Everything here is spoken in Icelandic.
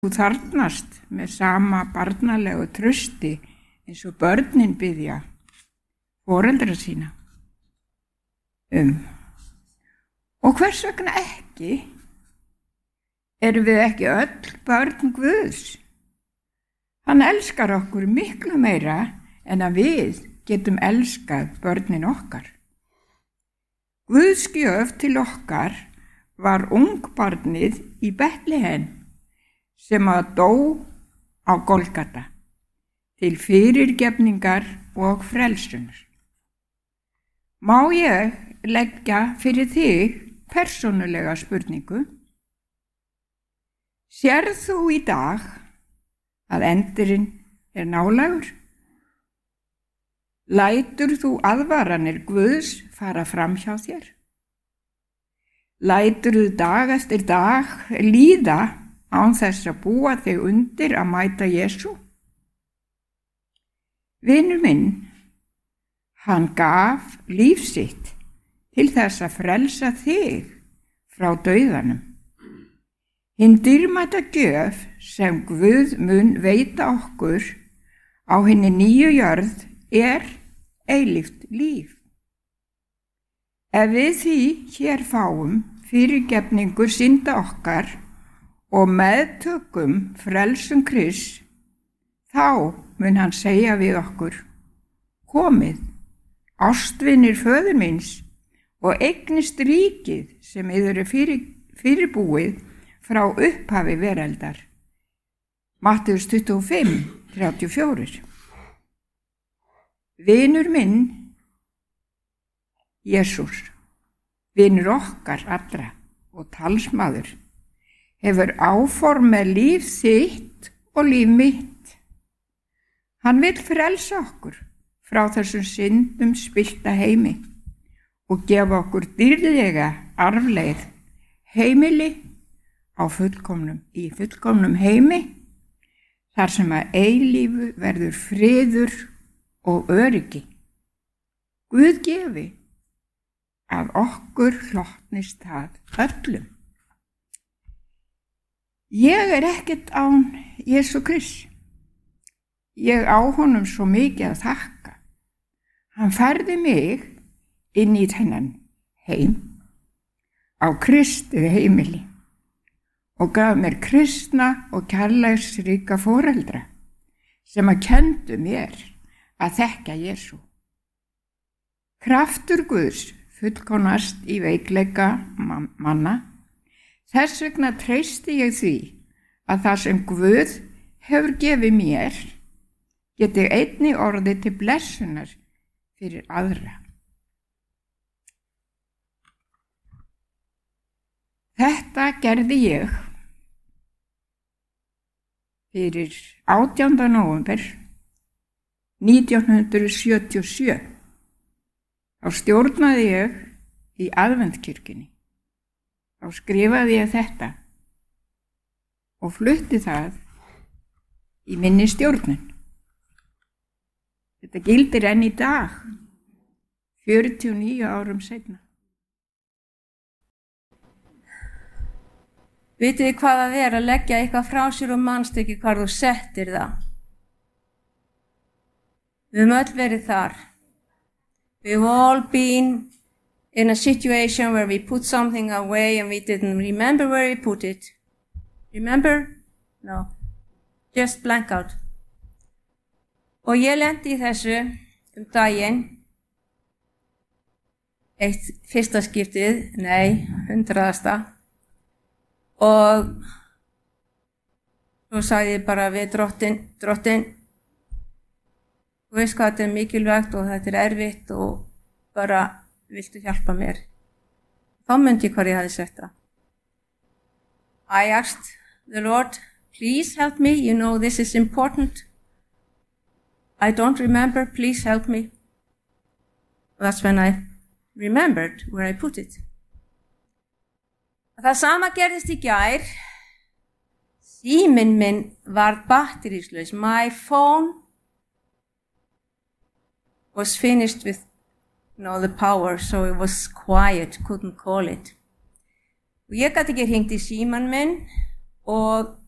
Þú þarfnast með sama barnalegu trausti eins og börnin biðja foreldra sína Og hvers vegna ekki? Erum við ekki öll börn Guðs? Hann elskar okkur miklu meira en að við getum elskað börnin okkar. Guðs gjöf til okkar var ungbarnið í Betlehem sem að dó á Golgata til fyrirgefningar og frelsunar. Má ég leggja fyrir þig persónulega spurningu? Sérð þú í dag að endurinn nálægur? Lætur þú aðvaranir Guðs fara fram hjá þér? Lætur þú dag eftir dag líða án þess að búa þig undir að mæta Jesú? Vinur minn, hann gaf líf sitt til þess að frelsa þig frá dauðanum. Hinn dýrmæta gjöf sem Guð mun veita okkur á hinni nýju jörð eilíft líf. Ef við því hér fáum fyrirgefningu synda okkar og meðtökum frelsun Krists, þá mun hann segja við okkur: komið, ástvinir föður míns, og eignist ríkið sem yður fyrirbúið frá upphafi veraldar. Mattheus 25:34. Vinur minn, Jesús, vinur okkar allra og talsmaður, hefur áform með líf þitt og líf mitt. Hann vill frelsa okkur frá þessum syndum spillta heimi og gefa okkur dýrlega arfleið heimili í fullkomnum heimi, þar sem að eilífu verður friður og öryggi. Guð gefi að okkur hlotnist það öllum. Ég ekkert án Jesú Krists. Ég á honum svo mikið að þakka. Hann færði mig inn í þennan heim á Kristi heimili og gaf mér kristna og kærleiksríka foreldra sem að kenndu mér að þekka Jesú. Kraftur Guðs fullkomnast í veikleika manna. Þess vegna treysti ég því að það sem Guð hefur gefið mér geti einnig orðið til blessunar fyrir aðra. Þetta gerði ég fyrir 18. nóvember 1977. Þá stjórnaði ég í Adventkirkjunni. Þá skrifaði ég þetta og flutti það í minni stjórnun. Þetta gildir enn í dag, 49 árum seinna. Vitið þið hvað það að leggja eitthvað frá sér og manst ekki hvar þú settir það? Við höfum öll verið þar. We've all been in a situation where we put something away and we didn't remember where we put it. Remember? No. Just blank out. Og ég lenti í þessu daginn. Fyrsta skiptið, 100. Og svo sagði ég bara við drottin, þú veist hvað þetta mikilvægt og þetta erfitt og bara viltu hjálpa mér? Þá myndi ég hvað ég hafði sett það. I asked the Lord, please help me, you know this is important. I don't remember, please help me. That's when I remembered where I put it. Það sama gerðist í gær. Síminn minn var batteríslaus. My phone was finished with the power, so it was quiet, couldn't call it. Og ég gat ekki hringt í símann minn og